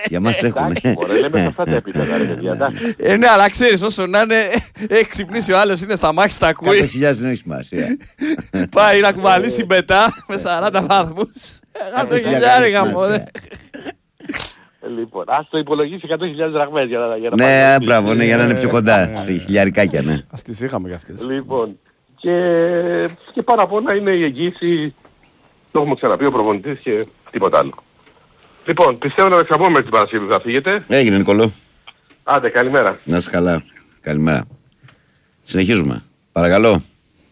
Για μας έχουν. Ωραία, λέμε σε αυτά τα επίπεδα, ρε παιδιά. Ναι, αλλά ξέρεις, όσο να είναι, έχει ξυπνήσει ο άλλος, είναι στα μάχη, τα ακούει. 100.000 δεν έχει σημασία. Πάει να κουβαλήσει μετά με 40 βαθμούς. 100.000 γαμώ. Λοιπόν, ας το υπολογίσει 100.000 δραχμές για να Ναι, μπράβο, ναι, για να είναι πιο κοντά. Σε χιλιαρικάκια, ναι. Ας τις είχαμε κι αυτές. Λοιπόν, και πάνω απ' όλα είναι η εγγύηση, το έχουμε ξαναπεί ο προπονητής και τίποτα άλλο. Λοιπόν, πιστεύω να τα ξαπούμε την Παρασκευή που θα φύγετε. Έγινε, Νικολό. Άντε, καλημέρα. Να είσαι καλά. Καλημέρα. Συνεχίζουμε. Παρακαλώ.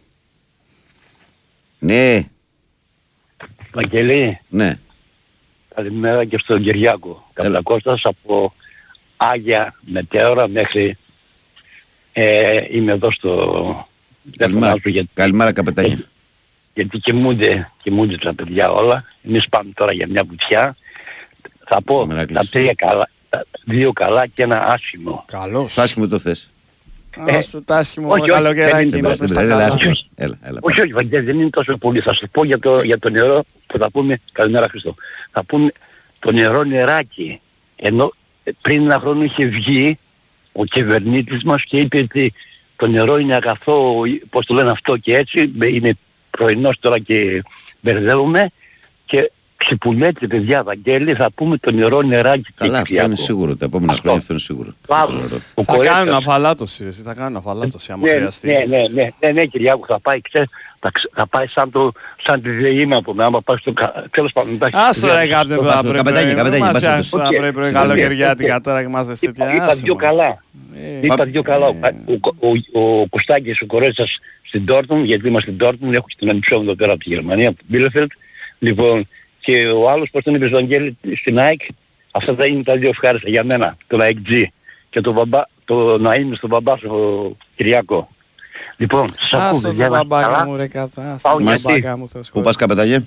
Ναι. Βαγγέλη. Ναι. Καλημέρα και στον Κυριάκο. Καπλακώστας από Άγια Μετέωρα μέχρι είμαι εδώ στο... Καλημέρα, καλημέρα καπετάνια. Γιατί κοιμούνται τα παιδιά όλα. Εμείς πάμε τώρα για μια βουτιά. Θα πω τα τρία καλά, δύο καλά και ένα άσχημο. Καλώς. Το άσχημο το θες. Άσου το άσχημο καλοκαιράκι. Όχι, Βαγγέλη, δεν είναι τόσο πολύ. Θα σου πω για το νερό που θα πούμε. Καλημέρα Χριστό. Θα πούμε το νερό νεράκι. Ενώ πριν ένα χρόνο είχε βγει ο κυβερνήτης μας και είπε ότι το νερό είναι αγαθό, πώς το λένε αυτό και έτσι, είναι πρωινός τώρα και μπερδεύουμε και ξυπουλέτε παιδιά Βαγγέλη, θα πούμε το νερό νεράκι. Καλά, αυτό είναι σίγουρο, τα επόμενα χρόνια αυτό είναι σίγουρο. Θα κάνουν αφαλάτωση, θα κάνουν αφαλάτωση άμα χρειαστεί. Ναι, Κυριάκου, θα πάει σαν τη ΔΕΗ να πούμε, άμα πάει στο τέλος πάντων. Άστο ρε καπετάνι, μας πρωί καλοκαιριάτικα τώρα και είμαστε τέτοια. Είπα δυο καλά. Ο Κωστάκης, ο Κορέτσας στην Ντόρτμουντ, γιατί είμαστε στην Ντόρτμουντ, έχω και την ανυψιόμουν εδώ πέρα από τη Γερμανία, από την Μπίλεφελτ. Λοιπόν, και ο άλλος, πώς τον είπες, τον Αγγέλη, στην ΑΕΚ, αυτά θα είναι τα δύο ευχάριστα για μένα, το ΑΕΚ-G και το να είμαι στον μπαμπά στο Κυριακό. Λοιπόν, σας ακούω παιδιά, καλά. Πού πας καπετάγε?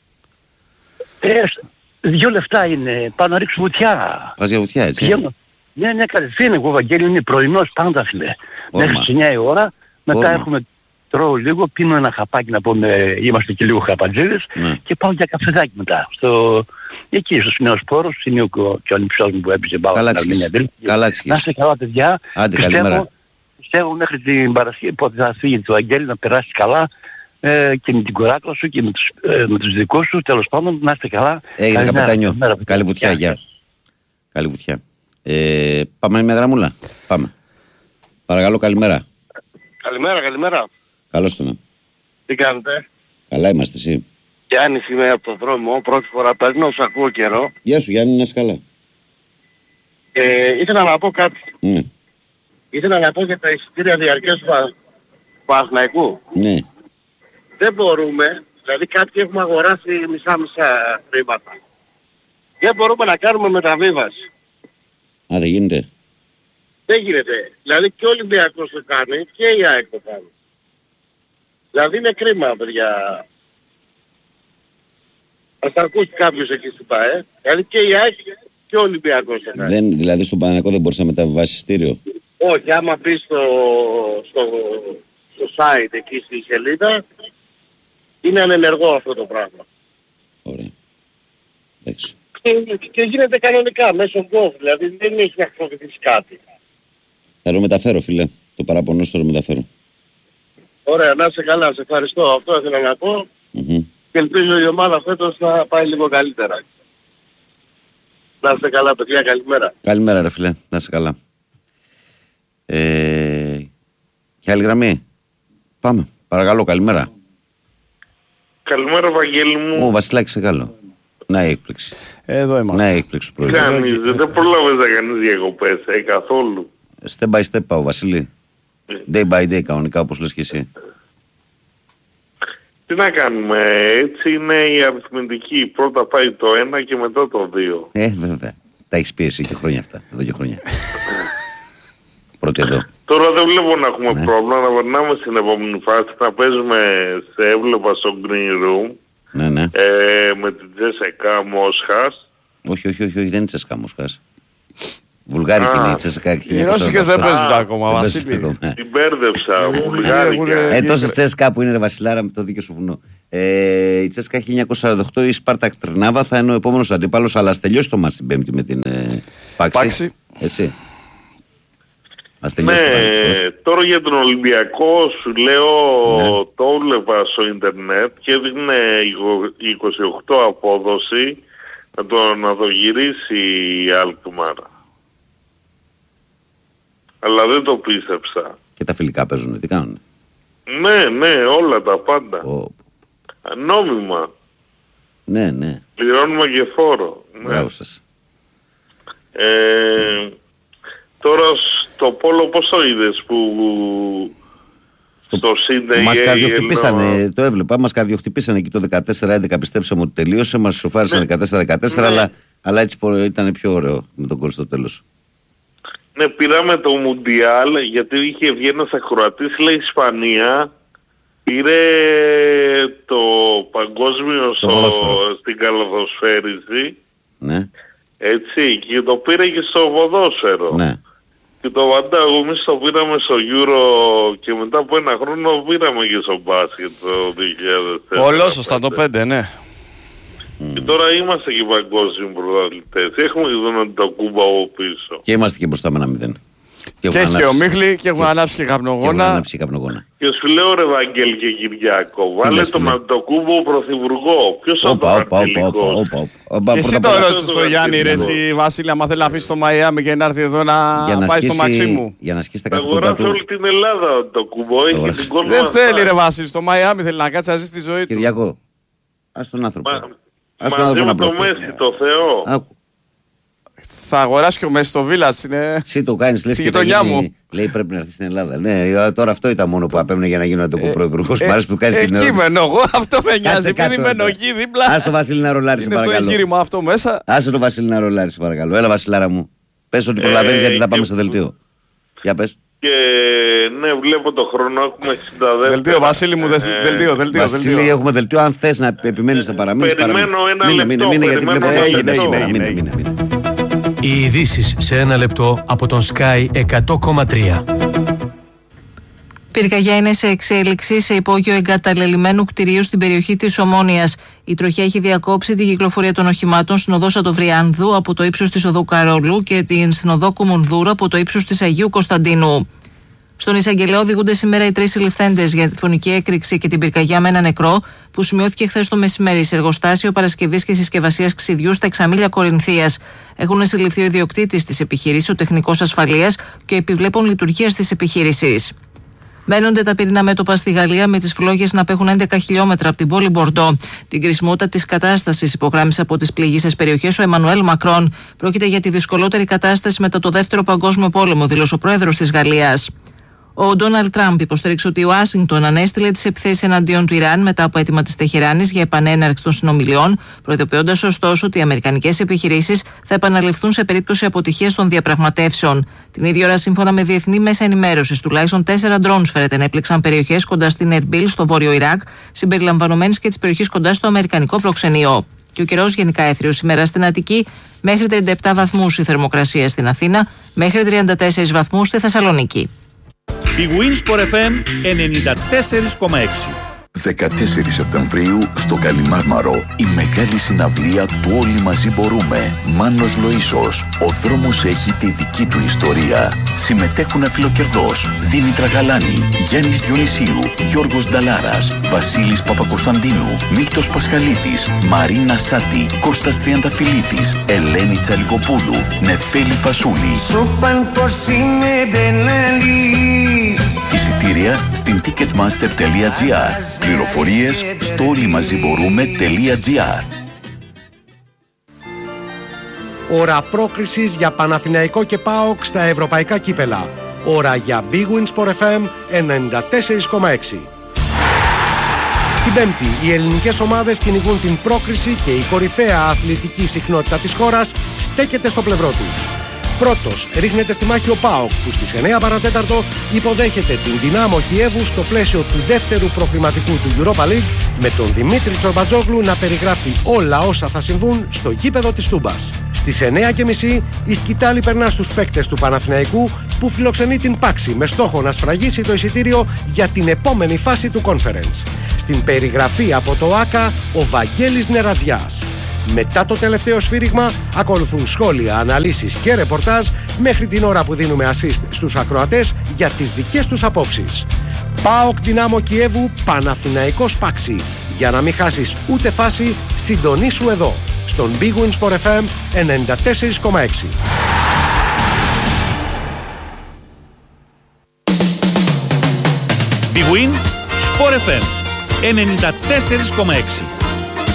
2 λεπτά είναι, πάω να ρίξω βουτιά. Πας για βουτιά έτσι? Ναι, κατευθείαν εγώ Βαγγέλη, είναι πρωινός πάντα φίλε. Μέχρι 9 η ώρα, μετά έχουμε... Τρώω λίγο, πίνω ένα χαπάκι να πούμε, είμαστε και λίγο χαπατζίδες και πάω για καφεδάκι μετά. Εκεί στο Νεοσπόρος, είναι και ο ανιψιός μου που έπαιζε μπάλα στην Αρμενία. Καλά να είστε καλά παιδιά. Άντε καλημέρα. Πιστεύω μέχρι την Παρασκευή πότε θα φύγει το Αγγέλη να περάσει καλά και με την κοράκλα σου και με τους δικούς σου, τέλος πάντων να είστε καλά. Έγινε καπετάνιο. Καλή βουτιά, γεια. Καλή βουτιά. Πάμε μια γραμμούλα. Πάμε. Παρακαλώ, καλημέρα. Καλημέρα. Καλώς το να. Τι κάνετε? Καλά είμαστε εσύ? Γιάννης είμαι από τον δρόμο, πρώτη φορά παίρνω, σ' ακούω καιρό. Γεια σου Γιάννη, να είσαι καλά. Ήθελα να πω κάτι. Ήθελα να πω για τα εισιτήρια διαρκείας του Παναθηναϊκού. Ναι. Δεν μπορούμε, δηλαδή κάποιοι έχουμε αγοράσει μισά-μισά χρήματα. Δεν μπορούμε να κάνουμε μεταβίβαση. Α, δεν γίνεται? Δεν γίνεται. Δηλαδή και ο Ολυμπιακός το κάνει και η ΑΕΚ το κάνει. Δηλαδή είναι κρίμα παιδιά. Ας τα ακούσει κάποιος εκεί στην ΠΑΕ. Δηλαδή και η ΑΕΚ και ο Ολυμπιακός το κάνει. Δηλαδή στον Παναθηναϊκό δεν μπορείς να μεταβιβάσεις εισιτήριο? Όχι, άμα μπεις στο site εκεί στη σελίδα είναι ανενεργό αυτό το πράγμα. Ωραία. Εντάξει. Και γίνεται κανονικά μέσω Gov, δηλαδή δεν έχει να χρησιμοποιήσει κάτι. Θα το μεταφέρω φίλε, το παραπονό σου το μεταφέρω. Ωραία, να είσαι καλά, σε ευχαριστώ. Αυτό ήθελα να πω. Και ελπίζω η ομάδα φέτος να πάει λίγο καλύτερα. Να είστε καλά παιδιά, καλημέρα. Καλημέρα ρε φίλε, να είσαι καλά. Και άλλη γραμμή. Πάμε, παρακαλώ, καλημέρα. Καλημέρα Βαγγέλη μου. Ο Βασιλάκης σε καλό. Να η έκπληξη. Εδώ είμαστε. Να η έκπληξη του Κάνεις, δεν προλάβες να κάνεις διακοπές, καθόλου. Step by step πάω Βασίλη. Day by day κανονικά όπως λες και εσύ. Τι να κάνουμε, έτσι είναι η αριθμητική. Πρώτα πάει το 1 και μετά το 2. Βέβαια. Τα έχεις πει εσύ και χρόνια αυτά. Εδώ και χρόνια. Πρώτη εδώ. Τώρα δεν βλέπω να έχουμε πρόβλημα να περνάμε στην επόμενη φάση. Να παίζουμε σε έβλεπα στο Green Room. Ναι. Με την Τζέσσεκα Μόσχας. Όχι, δεν είναι Τζέσσεκα Μόσχας. Βουλγάρικη είναι η Τσέσκα. Οι Ρώσικες δεν παίζουν ακόμα, Βασίλη. Την μπέρδεψα, Βουλγάρικα. Τόσες Τσέσκα που είναι, ρε Βασιλάρα, με το δίκαιο σου βουνό. Η Τσέσκα 1948, η Σπάρτακ Τρνάβα θα είναι ο επόμενος αντίπαλος, αλλά ας τελειώσει το μάτς την Πέμπτη με την Πάξη. Έτσι. Ναι, τώρα για τον Ολυμπιακό σου λέω, το έβλεπα στο ίντερνετ και έδειχνε 28 απόδοση να το γυρίσει η Αλκμάρ. Αλλά δεν το πίστεψα. Και τα φιλικά παίζουν, τι κάνουν? Ναι, όλα τα πάντα. Νόμιμα. Ναι. Πληρώνουμε και φόρο. Μπράβο σας. Τώρα στο πόλο πώς το είδες που στο Σίντεϊ μας καρδιοχτυπήσανε, το έβλεπα, μας καρδιοχτυπήσανε εκεί το 14-11, πιστέψαμε ότι τελείωσε, μας σοφάρισαν 14-14, αλλά έτσι ήταν πιο ωραίο με τον κόλ στο τέλος. Ναι, πήραμε το Μουντιάλ γιατί είχε βγει ένας ακροατής, λέει Ισπανία, πήρε το παγκόσμιο στην καλαθοσφαίριση. Ναι. Έτσι, και το πήρε και στο ποδόσφαιρο. Ναι. Και το Βαντάγου εμείς το πήραμε στο Euro και μετά από ένα χρόνο πήραμε και στο μπάσκετ το 2004. Όλο σωστά το 5, ναι. Και τώρα είμαστε και παγκόσμιοι πρωταθλητές. Έχουμε και τον Αντοκούμπα από πίσω. Και είμαστε και μπροστά με ένα 0. Και έχει και ο Μίχλη και έχουν ανάψει και καπνογόνα. Και σου λέω ρε Βαγγέλη και Κυριάκο, βάλε τον Αντοκούμπο πρωθυπουργό. Ποιος θα το αρχιλικός? Και εσύ το ρώτησες στο Γιάννη ρε εσύ Βασίλη, άμα θέλει να αφήσει το Μαϊάμι και να έρθει εδώ να πάει στο Μαξίμου. Για να ασκήσει τα καθήκοντα του. καθήκοντα αγοράσει όλη την Ελλάδα ο Αντοκούμπο. Δεν θέλει ρε Βασίλη, στο Μαϊάμι θέλει να κάτσει να ζήσει τη ζωή του. Κυριάκο, ας τον άνθρωπο. Μαζί με το Μέση, το Θεό. Θα αγοράσει και ο Μέση στο Village. Εσύ το κάνεις, λες και το γίνει. Λέει πρέπει να έρθει στην Ελλάδα. Ναι, τώρα αυτό ήταν μόνο που απέμενε για να γίνω πρωθυπουργός. Μ' άρεσε που κάνεις την ερώτηση. Εκεί μένω εγώ, αυτό με νοιάζει. Επειδή μένω εκεί δίπλα. Ας το Βασίλη να ρολάρει, σε παρακαλώ. Είναι στο εγχείρημα αυτό μέσα. Άσε το Βασίλη να ρολάρει, σε παρακαλώ. Έλα, Βασιλάρα μου. Πες ότι προλαβαίνεις γιατί θα πάμε στο δελτίο. Για πες. Και ναι, βλέπω το χρόνο, έχουμε 62. Δελτίο, Βασίλη μου, δελτίο. Βασίλη, έχουμε δελτίο. Αν θες να επιμένεις να παραμείνεις. Περιμένω ένα λεπτό. Μείνε, γιατί βλέπω Οι ειδήσεις σε ένα λεπτό από τον Sky 100,3. Πυρκαγιά είναι σε εξέλιξη σε υπόγειο εγκαταλελειμμένου κτηρίου στην περιοχή της Ομόνοιας. Η τροχιά έχει διακόψει την κυκλοφορία των οχημάτων στην οδό Σατοβριάνδου από το ύψος της οδού Καρόλου και στην οδό Κουμουνδούρου από το ύψος της Αγίου Κωνσταντίνου. Στον Εισαγγελέα οδηγούνται σήμερα οι 3 συλληφθέντες για τη φωνική έκρηξη και την πυρκαγιά με ένα νεκρό που σημειώθηκε χθες το μεσημέρι σε εργοστάσιο παρασκευής και συσκευασίας ξυδιού στα Εξαμήλια Κορινθίας. Έχουν συλληφθεί ο ιδιοκτήτης της επιχείρησης, ο τεχνικός ασφαλείας και ο επιβλέπων λειτουργίας της επιχείρησης. Μένονται τα πυρηνά μέτωπα στη Γαλλία με τις φλόγες να απέχουν 11 χιλιόμετρα από την πόλη Μπορντό. Την κρισιμότητα της κατάστασης υπογράμμισε από τις πληγείσες περιοχές ο Εμμανουέλ Μακρόν. Πρόκειται για τη δυσκολότερη κατάσταση μετά το Δεύτερο Παγκόσμιο Πόλεμο, δήλωσε ο πρόεδρος της Γαλλίας. Ο Ντόναλντ Τραμπ υποστήριξε ότι η Ουάσιγκτον ανέστειλε τις επιθέσεις εναντίον του Ιράν μετά από αίτημα της Τεχεράνης για επανέναρξη των συνομιλιών, προειδοποιώντας ωστόσο ότι οι αμερικανικές επιχειρήσεις θα επαναληφθούν σε περίπτωση αποτυχίας των διαπραγματεύσεων. Την ίδια ώρα, σύμφωνα με διεθνή μέσα ενημέρωσης, τουλάχιστον 4 ντρόουν φέρεται να έπληξαν περιοχές κοντά στην Ερμπίλ, στο βόρειο Ιράκ, συμπεριλαμβανομένης και της περιοχής κοντά στο αμερικανικό προξενείο. Και ο καιρός γενικά έθριος σήμερα στην Αττική, μέχρι 37 βαθμούς η θερμοκρασία στην Αθήνα, μέχρι 34 βαθμούς στη Θεσσαλονίκη. Η Winsport FM 94,6. 14 Σεπτεμβρίου στο Καλιμάρμαρο η μεγάλη συναυλία του Όλοι Μαζί Μπορούμε. Μάνος Λοΐσος. Ο δρόμος έχει τη δική του ιστορία. Συμμετέχουν αφιλοκερδός Δήμητρα Γαλάνη, Γιάννης Διονυσίου, Γιώργος Νταλάρας, Βασίλης Παπακοσταντίνου, Μίλτος Πασχαλίδης, Μαρίνα Σάτη, Κώστας Τριανταφυλλίδης, Ελένη Τσαλικοπούλου, Νεφέλη Φασούλη. Σούπαν πως είμαι μπεναλής. Εισιτήρια στην ticketmaster.gr. Πληροφορίες στο όλοιμαζιμπορούμε.gr. Ώρα πρόκρισης για Παναθηναϊκό και ΠΑΟΚ στα ευρωπαϊκά κύπελα. Ώρα για Big Win Sport FM 94,6. Την Πέμπτη, οι ελληνικές ομάδες κυνηγούν την πρόκριση και η κορυφαία αθλητική συχνότητα της χώρας στέκεται στο πλευρό τους. Πρώτος ρίχνεται στη μάχη ο ΠΑΟΚ που στις 9 παρατέταρτο υποδέχεται την Δυνάμο Κιέβου στο πλαίσιο του δεύτερου προκριματικού του Europa League με τον Δημήτρη Τσορμπατζόγλου να περιγράφει όλα όσα θα συμβούν στο γήπεδο της Τούμπας. Στις 9.30 η σκητάλη περνά στους παίκτες του Παναθηναϊκού που φιλοξενεί την Πάξη με στόχο να σφραγίσει το εισιτήριο για την επόμενη φάση του Conference. Στην περιγραφή από το ΆΚΑ ο Βαγγέλης Νερατζιάς. Μετά το τελευταίο σφύριγμα ακολουθούν σχόλια, αναλύσεις και ρεπορτάζ μέχρι την ώρα που δίνουμε assist στους ακροατές για τις δικές τους απόψεις. ΠΑΟΚ Δυνάμο Κιέβου, Παναθηναϊκός Πάξη. Για να μην χάσεις ούτε φάση, συντονίσου εδώ, στον Big Win Sport FM 94,6. Big Win Sport FM 94,6.